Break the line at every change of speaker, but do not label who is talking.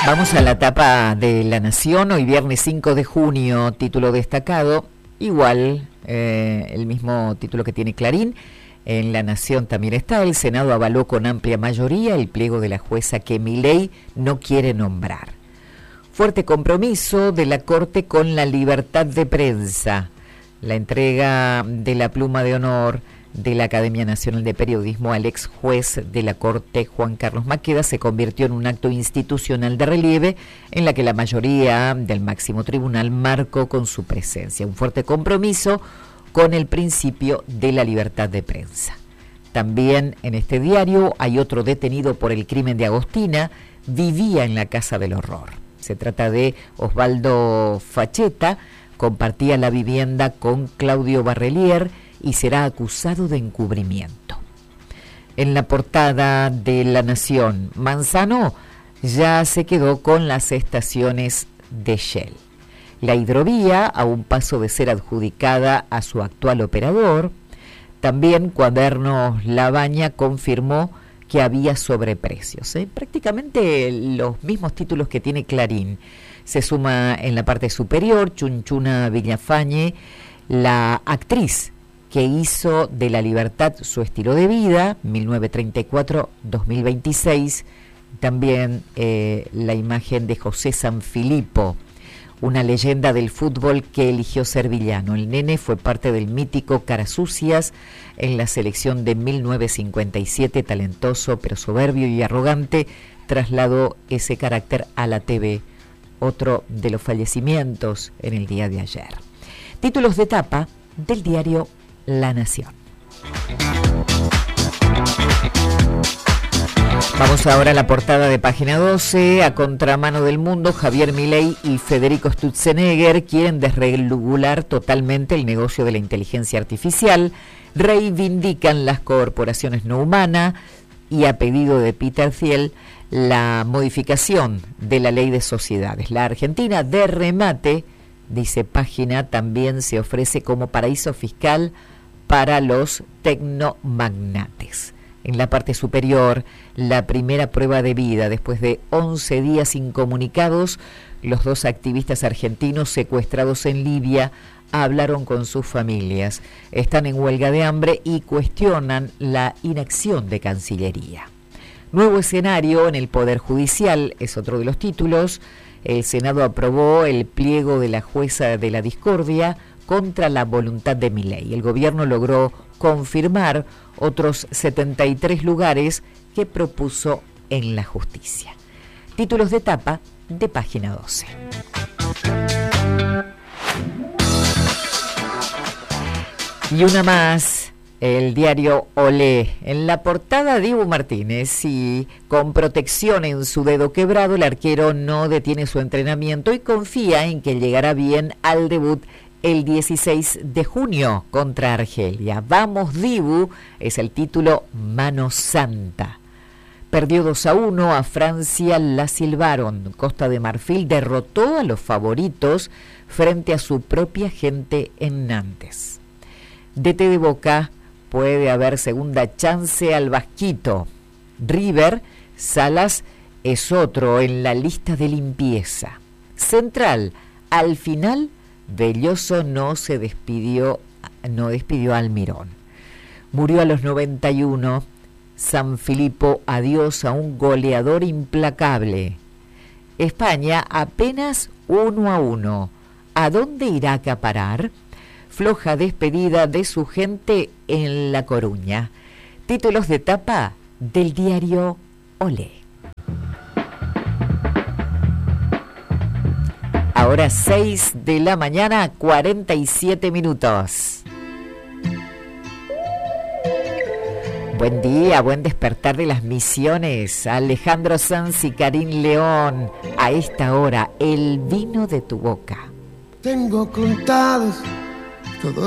Vamos a la tapa de La Nación, hoy viernes 5 de junio, título destacado, igual el mismo título que tiene Clarín. En La Nación también está: el Senado avaló con amplia mayoría el pliego de la jueza que Milei no quiere nombrar. Fuerte compromiso de la Corte con la libertad de prensa. La entrega de la pluma de honor de la Academia Nacional de Periodismo al ex juez de la Corte, Juan Carlos Maqueda, se convirtió en un acto institucional de relieve en la que la mayoría del máximo tribunal marcó con su presencia un fuerte compromiso con el principio de la libertad de prensa. También en este diario hay otro detenido por el crimen de Agostina, vivía en la Casa del Horror. Se trata de Osvaldo Facheta, compartía la vivienda con Claudio Barrelier y será acusado de encubrimiento. En la portada de La Nación, Manzano ya se quedó con las estaciones de Shell. La hidrovía a un paso de ser adjudicada a su actual operador. También Cuadernos Labaña confirmó que había sobreprecios. Prácticamente los mismos títulos que tiene Clarín. Se suma en la parte superior Chunchuna Villafañe, la actriz que hizo de la libertad su estilo de vida, 1934-2026. También la imagen de José Sanfilippo, una leyenda del fútbol que eligió ser villano. El nene fue parte del mítico Carasucias en la selección de 1957, talentoso pero soberbio y arrogante, trasladó ese carácter a la TV. Otro de los fallecimientos en el día de ayer. Títulos de tapa del diario La Nación. Vamos ahora a la portada de Página 12. A contramano del mundo, Javier Milei y Federico Sturzenegger quieren desregular totalmente el negocio de la inteligencia artificial, reivindican las corporaciones no humanas y, a pedido de Peter Thiel, la modificación de la ley de sociedades. La Argentina, de remate, dice Página, también se ofrece como paraíso fiscal para los tecnomagnates. En la parte superior, la primera prueba de vida. Después de 11 días incomunicados, los dos activistas argentinos secuestrados en Libia hablaron con sus familias. Están en huelga de hambre y cuestionan la inacción de Cancillería. Nuevo escenario en el Poder Judicial, es otro de los títulos. El Senado aprobó el pliego de la jueza de la discordia contra la voluntad de Milei. El gobierno logró confirmar otros 73 lugares que propuso en la justicia. Títulos de tapa de Página 12. Y una más, el diario Olé. En la portada, Dibu Martínez, y con protección en su dedo quebrado, el arquero no detiene su entrenamiento y confía en que llegará bien al debut el 16 de junio contra Argelia. Vamos Dibu, es el título Mano Santa. Perdió 2-1 a Francia, la silbaron. Costa de Marfil derrotó a los favoritos frente a su propia gente en Nantes. DT de Boca, puede haber segunda chance al Vasquito. River, Salas es otro en la lista de limpieza. Central, al final, Belloso no despidió a Almirón. Murió a los 91. Sanfilippo, adiós a un goleador implacable. España apenas 1-1. ¿A dónde irá a acaparar? Floja despedida de su gente en La Coruña. Títulos de tapa del diario Olé. Ahora 6 de la mañana, 47 minutos. Buen día, buen despertar de las Misiones. Alejandro Sanz y Karim León. A esta hora, el vino de tu boca.
Tengo contados todos